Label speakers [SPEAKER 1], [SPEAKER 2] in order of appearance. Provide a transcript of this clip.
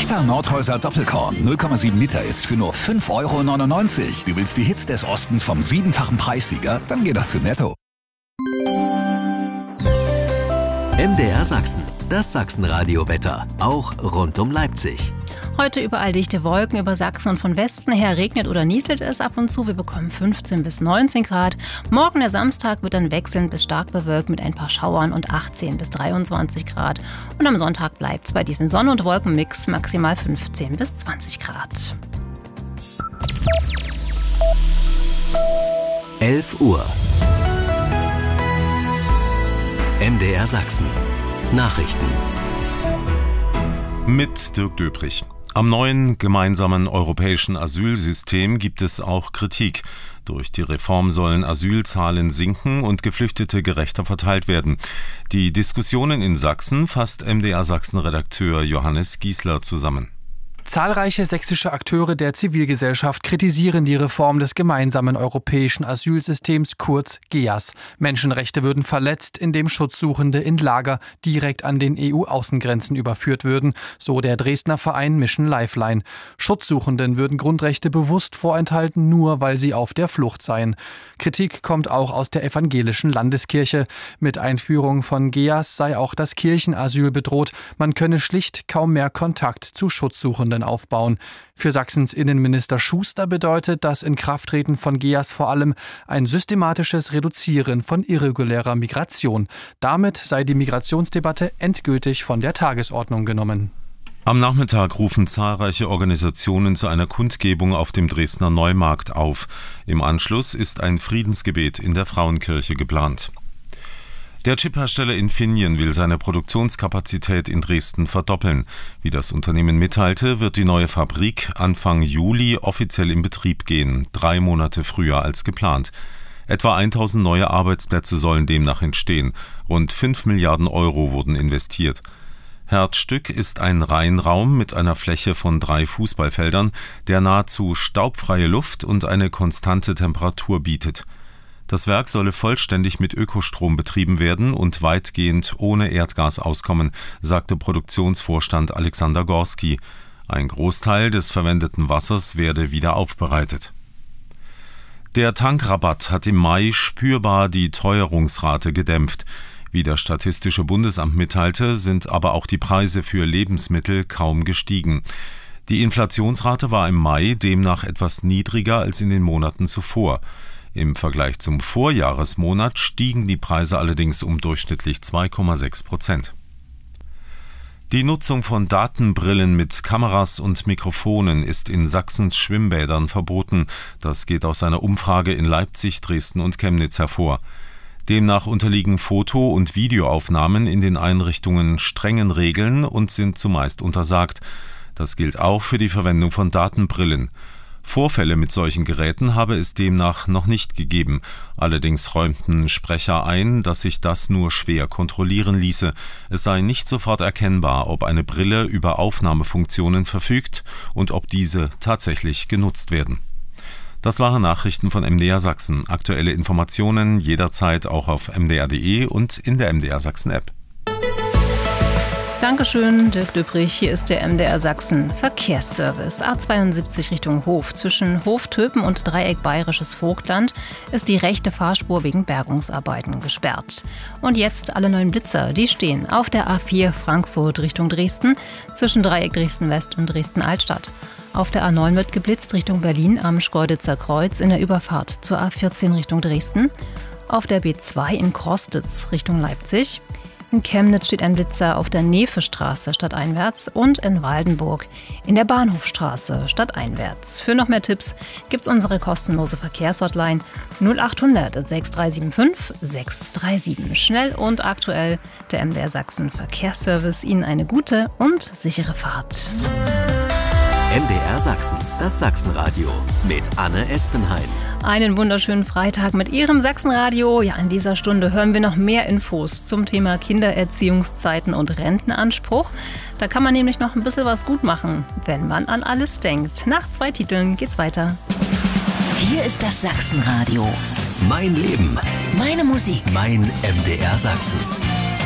[SPEAKER 1] Echter Nordhäuser Doppelkorn, 0,7 Liter jetzt für nur 5,99 €. Du willst die Hits des Ostens vom 7-fachen Preissieger? Dann geh doch zu Netto.
[SPEAKER 2] MDR Sachsen, das Sachsenradio-Wetter, auch rund um Leipzig.
[SPEAKER 3] Heute überall dichte Wolken über Sachsen und von Westen her regnet oder nieselt es ab und zu. Wir bekommen 15 bis 19 Grad. Morgen, der Samstag, wird dann wechselnd bis stark bewölkt mit ein paar Schauern und 18 bis 23 Grad. Und am Sonntag bleibt es bei diesem Sonne- und Wolkenmix maximal 15 bis 20 Grad.
[SPEAKER 2] 11 Uhr. MDR Sachsen. Nachrichten.
[SPEAKER 4] Mit Dirk Döbrich. Am neuen gemeinsamen europäischen Asylsystem gibt es auch Kritik. Durch die Reform sollen Asylzahlen sinken und Geflüchtete gerechter verteilt werden. Die Diskussionen in Sachsen fasst MDR Sachsen-Redakteur Johannes Giesler zusammen.
[SPEAKER 5] Zahlreiche sächsische Akteure der Zivilgesellschaft kritisieren die Reform des gemeinsamen europäischen Asylsystems, kurz GEAS. Menschenrechte würden verletzt, indem Schutzsuchende in Lager direkt an den EU-Außengrenzen überführt würden, so der Dresdner Verein Mission Lifeline. Schutzsuchenden würden Grundrechte bewusst vorenthalten, nur weil sie auf der Flucht seien. Kritik kommt auch aus der evangelischen Landeskirche. Mit Einführung von GEAS sei auch das Kirchenasyl bedroht. Man könne schlicht kaum mehr Kontakt zu Schutzsuchenden aufbauen. Für Sachsens Innenminister Schuster bedeutet das Inkrafttreten von GEAS vor allem ein systematisches Reduzieren von irregulärer Migration. Damit sei die Migrationsdebatte endgültig von der Tagesordnung genommen.
[SPEAKER 4] Am Nachmittag rufen zahlreiche Organisationen zu einer Kundgebung auf dem Dresdner Neumarkt auf. Im Anschluss ist ein Friedensgebet in der Frauenkirche geplant. Der Chiphersteller Infineon will seine Produktionskapazität in Dresden verdoppeln. Wie das Unternehmen mitteilte, wird die neue Fabrik Anfang Juli offiziell in Betrieb gehen, 3 Monate früher als geplant. Etwa 1000 neue Arbeitsplätze sollen demnach entstehen. Rund 5 Milliarden € wurden investiert. Herzstück ist ein Reihenraum mit einer Fläche von 3 Fußballfeldern, der nahezu staubfreie Luft und eine konstante Temperatur bietet. Das Werk solle vollständig mit Ökostrom betrieben werden und weitgehend ohne Erdgas auskommen, sagte Produktionsvorstand Alexander Gorski. Ein Großteil des verwendeten Wassers werde wieder aufbereitet. Der Tankrabatt hat im Mai spürbar die Teuerungsrate gedämpft. Wie das Statistische Bundesamt mitteilte, sind aber auch die Preise für Lebensmittel kaum gestiegen. Die Inflationsrate war im Mai demnach etwas niedriger als in den Monaten zuvor. Im Vergleich zum Vorjahresmonat stiegen die Preise allerdings um durchschnittlich 2,6%. Die Nutzung von Datenbrillen mit Kameras und Mikrofonen ist in Sachsens Schwimmbädern verboten. Das geht aus einer Umfrage in Leipzig, Dresden und Chemnitz hervor. Demnach unterliegen Foto- und Videoaufnahmen in den Einrichtungen strengen Regeln und sind zumeist untersagt. Das gilt auch für die Verwendung von Datenbrillen. Vorfälle mit solchen Geräten habe es demnach noch nicht gegeben. Allerdings räumten Sprecher ein, dass sich das nur schwer kontrollieren ließe. Es sei nicht sofort erkennbar, ob eine Brille über Aufnahmefunktionen verfügt und ob diese tatsächlich genutzt werden. Das waren Nachrichten von MDR Sachsen. Aktuelle Informationen jederzeit auch auf mdr.de und in der MDR Sachsen App.
[SPEAKER 3] Dankeschön, Dirk Döbrich. Hier ist der MDR Sachsen Verkehrsservice. A72 Richtung Hof. Zwischen Hof-Töpen und Dreieck Bayerisches Vogtland ist die rechte Fahrspur wegen Bergungsarbeiten gesperrt. Und jetzt alle neuen Blitzer. Die stehen auf der A4 Frankfurt Richtung Dresden zwischen Dreieck Dresden-West und Dresden-Altstadt. Auf der A9 wird geblitzt Richtung Berlin am Schkeuditzer Kreuz in der Überfahrt zur A14 Richtung Dresden. Auf der B2 in Krostitz Richtung Leipzig. In Chemnitz steht ein Blitzer auf der Nevestraße stadteinwärts und in Waldenburg in der Bahnhofstraße stadteinwärts. Für noch mehr Tipps gibt's unsere kostenlose Verkehrshotline 0800 6375 637. Schnell und aktuell der MDR Sachsen Verkehrsservice. Ihnen eine gute und sichere Fahrt.
[SPEAKER 2] MDR Sachsen, das Sachsenradio mit Anne Espenheim.
[SPEAKER 3] Einen wunderschönen Freitag mit Ihrem Sachsenradio. Ja, in dieser Stunde hören wir noch mehr Infos zum Thema Kindererziehungszeiten und Rentenanspruch. Da kann man nämlich noch ein bisschen was gut machen, wenn man an alles denkt. Nach 2 Titeln geht's weiter.
[SPEAKER 6] Hier ist das Sachsenradio.
[SPEAKER 2] Mein Leben.
[SPEAKER 6] Meine Musik.
[SPEAKER 2] Mein MDR Sachsen.